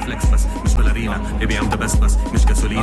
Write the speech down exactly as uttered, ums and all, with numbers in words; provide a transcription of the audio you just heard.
فليكس بس مش بالارينا بيبي ام ذا بس بس مش جاسولينا